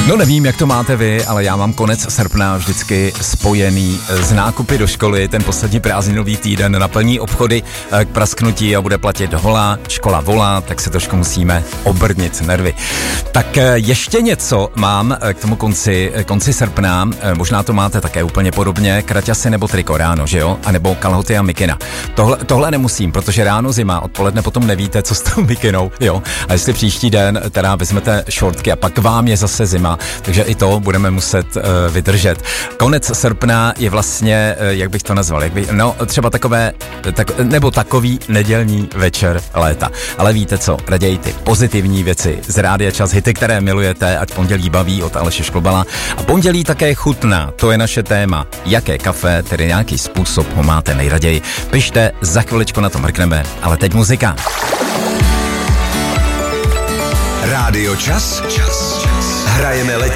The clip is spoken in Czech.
No nevím, jak to máte vy, ale já mám konec srpna vždycky spojený s nákupy do školy, ten poslední prázdninový týden naplní obchody k prasknutí a bude platit hola, škola volá, tak se trošku musíme obrnit nervy. Tak ještě něco mám k tomu konci srpna, možná to máte také úplně podobně, kraťasy nebo triko ráno, že jo? A nebo kalhoty a mikina. Tohle nemusím, protože ráno zima, odpoledne potom nevíte, co s tou mikinou, jo? A jestli příští den teda vezmete šortky a pak vám je zase zima, takže i to budeme muset vydržet. Konec srpna je vlastně, jak bych to nazval, třeba takový nedělní večer léta. Ale víte co, raději ty pozitivní věci z Rádia Čas, hity, které milujete, ať pondělí baví od Aleše Šklobala. A pondělí také chutná, to je naše téma. Jaké kafe, tedy nějaký způsob ho máte nejraději. Pište, za chviličku na to mrkneme, ale teď muzika. Rádio Čas. Hrajeme